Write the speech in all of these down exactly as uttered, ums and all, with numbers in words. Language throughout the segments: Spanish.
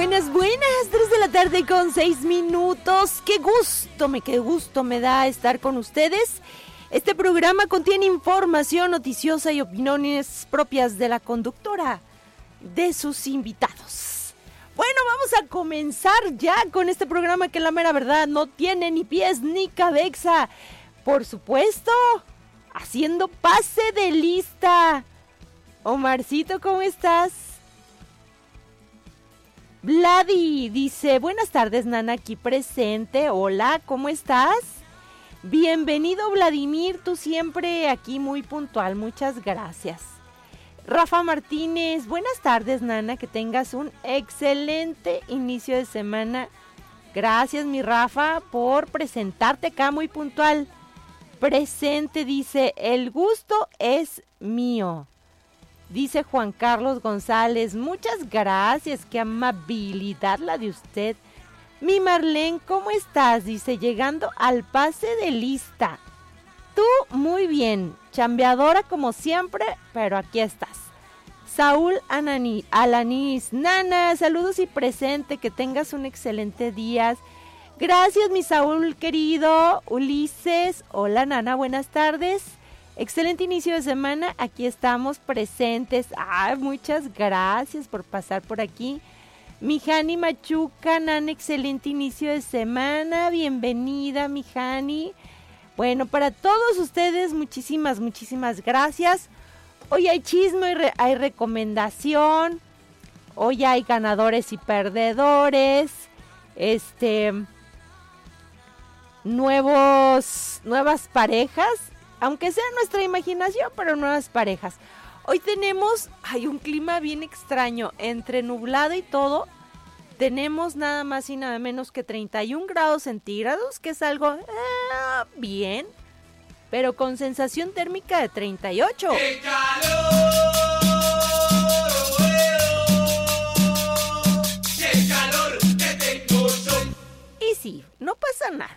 buenas, buenas, tres de la tarde con seis minutos. Qué gusto, me, qué gusto me da estar con ustedes. Este programa contiene información noticiosa y opiniones propias de la conductora, de sus invitados. Bueno, vamos a comenzar ya con este programa que la mera verdad no tiene ni pies ni cabeza. Por supuesto, haciendo pase de lista. Omarcito, ¿cómo estás? Vladi dice, buenas tardes, Nana, aquí presente. Hola, ¿cómo estás? Bienvenido, Vladimir, tú siempre aquí muy puntual, muchas gracias. Rafa Martínez, buenas tardes, Nana, que tengas un excelente inicio de semana. Gracias, mi Rafa, por presentarte acá muy puntual. Presente, dice, el gusto es mío. Dice Juan Carlos González, muchas gracias, qué amabilidad la de usted. Mi Marlene, ¿cómo estás? Dice, llegando al pase de lista. Tú, muy bien, chambeadora como siempre, pero aquí estás. Saúl Anani, Alanis, Nana, saludos y presente, que tengas un excelente día. Gracias, mi Saúl querido. Ulises, hola Nana, buenas tardes. Excelente inicio de semana, aquí estamos presentes. Ay, muchas gracias por pasar por aquí. Mijani Machuca, Nana, excelente inicio de semana. Bienvenida, Mijani. Bueno, para todos ustedes, muchísimas, muchísimas gracias. Hoy hay chisme, hay, re- hay recomendación. Hoy hay ganadores y perdedores. Este, nuevos, nuevas parejas. Aunque sea nuestra imaginación, pero nuevas parejas. Hoy tenemos, hay un clima bien extraño, entre nublado y todo. Tenemos nada más y nada menos que treinta y un grados centígrados, que es algo eh, bien, pero con sensación térmica de treinta y ocho. ¡Qué calor! ¡Qué calor que tengo yo! Y sí, no pasa nada.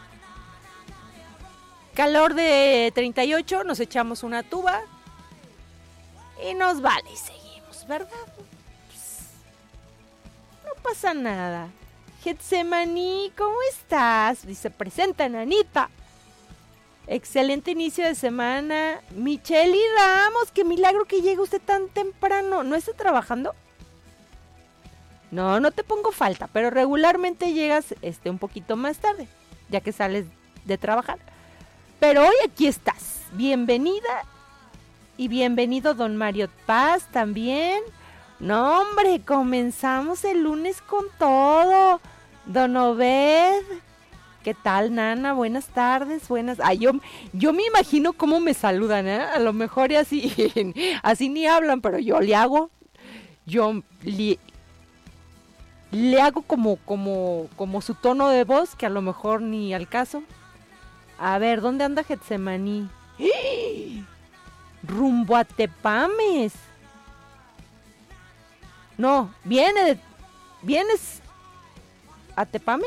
Calor de treinta y ocho, nos echamos una tuba y nos vale y seguimos, ¿verdad? Pues, no pasa nada. Getsemaní, ¿cómo estás? Dice, presenta, Nanita. Excelente inicio de semana. Micheli Ramos, qué milagro que llega usted tan temprano. ¿No está trabajando? No, no te pongo falta, pero regularmente llegas este, un poquito más tarde, ya que sales de trabajar. Pero hoy aquí estás. Bienvenida y bienvenido don Mario Paz también. No, hombre, comenzamos el lunes con todo. Don Obed, ¿qué tal, Nana? Buenas tardes, buenas. Ay, yo, yo me imagino cómo me saludan, ¿eh? A lo mejor y así, así ni hablan, pero yo le hago, yo le, le hago como, como, como su tono de voz, que a lo mejor ni al caso. A ver, ¿dónde anda Getsemaní? ¡Eh! Rumbo a Tepames. No, viene de... ¿Vienes a Tepames?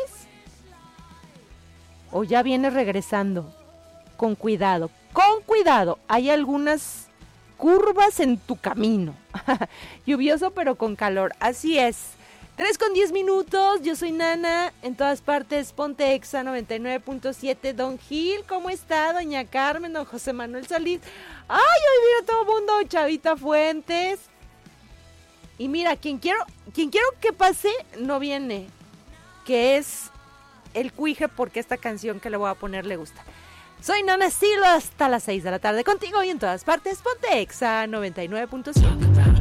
¿O ya vienes regresando? Con cuidado, con cuidado. Hay algunas curvas en tu camino. Lluvioso pero con calor, así es. tres con diez minutos, yo soy Nana, en todas partes, Ponte Exa noventa y nueve punto siete. Don Gil, ¿cómo está? Doña Carmen, don José Manuel Solís. Ay, hoy mira todo el mundo, Chavita Fuentes. Y mira, quien quiero, quien quiero que pase no viene, que es el Cuije, porque esta canción que le voy a poner le gusta. Soy Nana Silva hasta las seis de la tarde contigo y en todas partes, Ponte Exa noventa y nueve punto siete.